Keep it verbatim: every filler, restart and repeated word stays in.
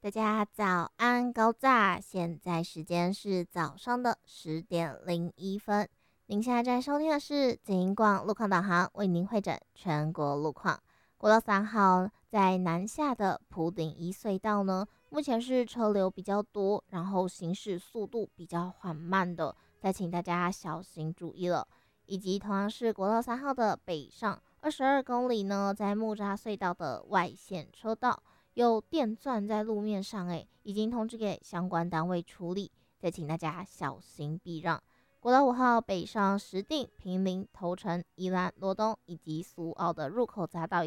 大家早安，高炸！现在时间是早上的十点零一分。您现在在收听的是金广路况导航，为您会诊全国路况。国道三号在南下的普顶一隧道呢，目前是车流比较多，然后行驶速度比较缓慢的，再请大家小心注意了。以及同样是国道三号的北上二十二公里呢，在木栅隧道的外线车道。有电钻在路面上，哎，已经通知给相关单位处理，再请大家小心避让。国道五号北上石碇、平林、头城、宜兰、罗东以及苏澳的入口匝道。